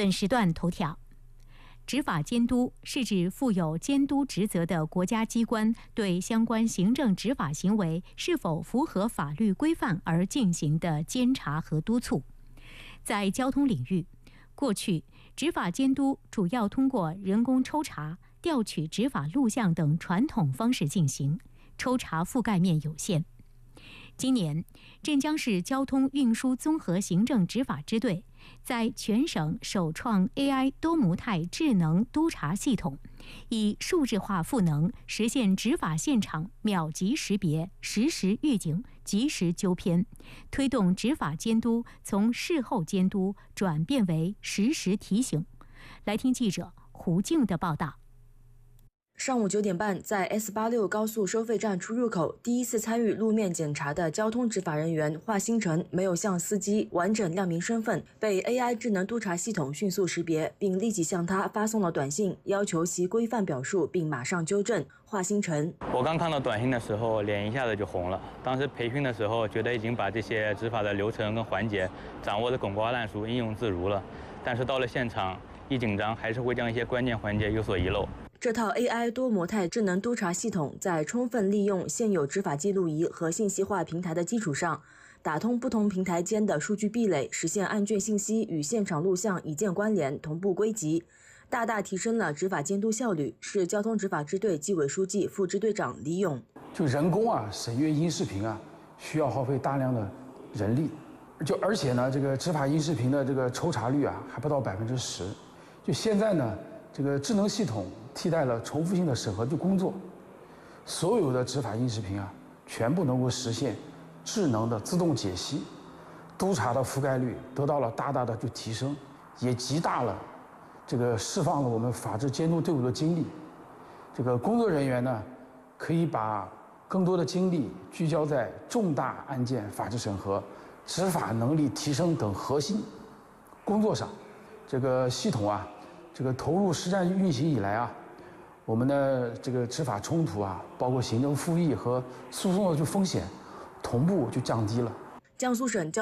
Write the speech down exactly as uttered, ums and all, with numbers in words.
本时段头条：执法监督是指负有监督职责的国家机关对相关行政执法行为是否符合法律规范而进行的监察和督促。在交通领域，过去执法监督主要通过人工抽查、调取执法录像等传统方式进行，抽查覆盖面有限。今年，镇江市交通运输综合行政执法支队在全省首创 A I 多模态智能督查系统，以数字化赋能实现执法现场秒级识别、实时预警、及时纠偏，推动执法监督从事后监督转变为实时提醒。来听记者胡静的报道。 上午九点半，在 S 八六 高速收费站出入口第一次参与路面检查的交通执法人员华星辰没有向司机完整亮明身份，被 A I 智能督查系统迅速识别，并立即向他发送了短信，要求其规范表述并马上纠正。华星辰： 我刚看到短信的时候，脸一下子就红了。当时培训的时候，觉得已经把这些执法的流程跟环节掌握得滚瓜烂熟、应用自如了，但是到了现场，一紧张还是会将一些关键环节有所遗漏。 这套 A I 多模态智能督查系统在充分利用现有执法记录仪和信息化平台的基础上，打通不同平台间的数据壁垒，实现案卷信息与现场录像一键关联、同步归集，大大提升了执法监督效率。市交通执法支队纪委书记、副支队长李勇： 就人工啊审阅音视频啊，需要耗费大量的人力，就而且呢，这个执法音视频的这个抽查率啊还不到百分之十。就现在呢，这个智能系统替代了重复性的审核的工作，所有的执法音视频啊，全部能够实现智能的自动解析，督查的覆盖率得到了大大的就提升，也极大了这个释放了我们法治监督队伍的精力。这个工作人员呢，可以把更多的精力聚焦在重大案件法治审核、执法能力提升等核心工作上。这个系统啊，这个投入实战运行以来啊，我们的这个执法冲突啊，包括行政复议和诉讼的就风险，同步就降低了。 江苏省交